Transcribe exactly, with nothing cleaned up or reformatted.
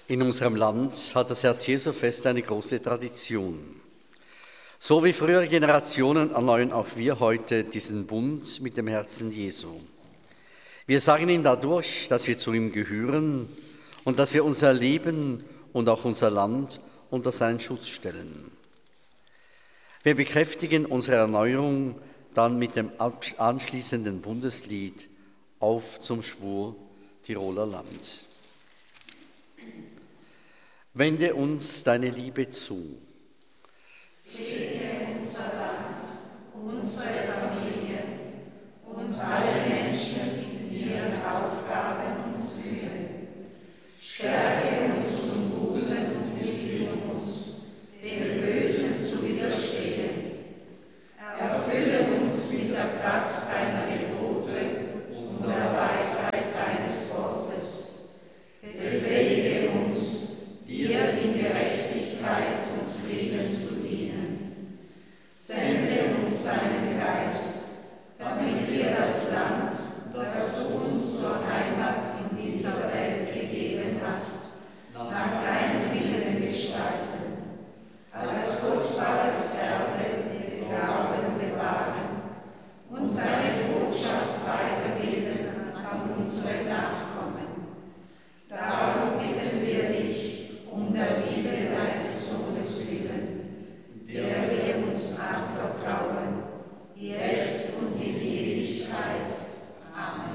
In unserem Land hat das Herz-Jesu-Fest eine große Tradition. So wie frühere Generationen erneuern auch wir heute diesen Bund mit dem Herzen Jesu. Wir sagen ihm dadurch, dass wir zu ihm gehören und dass wir unser Leben und auch unser Land unter seinen Schutz stellen. Wir bekräftigen unsere Erneuerung dann mit dem anschließenden Bundeslied Auf zum Schwur Tiroler Land. Wende uns deine Liebe zu. Segne